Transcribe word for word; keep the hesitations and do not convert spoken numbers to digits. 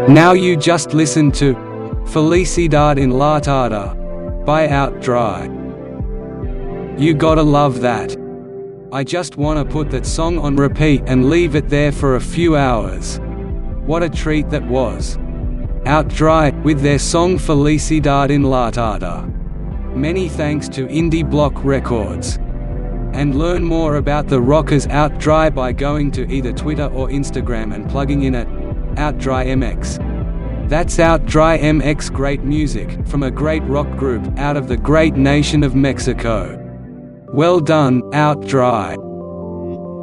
Now you just listen to Felicidad Enlatada by Outdry. You gotta love that. I just wanna put that song on repeat and leave it there for a few hours. What a treat that was. Outdry, with their song Felicidad Enlatada. Many thanks to Indie Block Records. And learn more about the rockers Outdry by going to either Twitter or Instagram and plugging in at Outdry M X. That's Outdry M X. Great music, from a great rock group, out of the great nation of Mexico. Well done, Outdry.